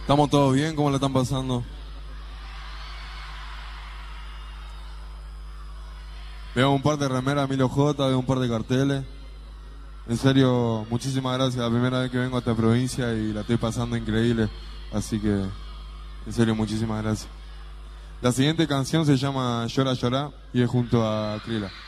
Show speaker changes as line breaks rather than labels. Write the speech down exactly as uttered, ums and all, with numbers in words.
¿Estamos todos bien? ¿Cómo le están pasando? Veo un par de remeras de Emilio J, veo un par de carteles. En serio, muchísimas gracias. La primera vez que vengo a esta provincia y la estoy pasando increíble. Así que, en serio, muchísimas gracias. La siguiente canción se llama Llora, Llora y es junto a Krila.